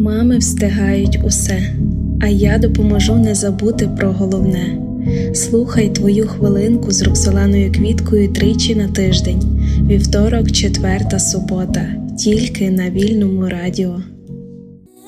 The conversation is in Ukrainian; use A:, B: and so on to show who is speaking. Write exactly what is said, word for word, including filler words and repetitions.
A: Мами встигають усе, а я допоможу не забути про головне. Слухай твою хвилинку з Роксоланою Квіткою тричі на тиждень, вівторок, четвер та субота, тільки на Вільному радіо.